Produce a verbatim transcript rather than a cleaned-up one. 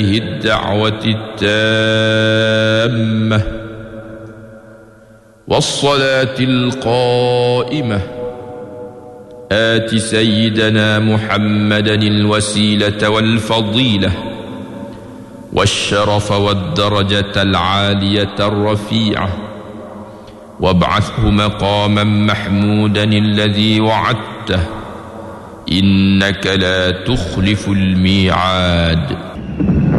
الدعوة التامة والصلاة القائمة آت سيدنا محمدا الوسيلة والفضيلة والشرف والدرجة العالية الرفيعة وابعثه مقاما محمودا الذي وعدته إنك لا تخلف الميعاد.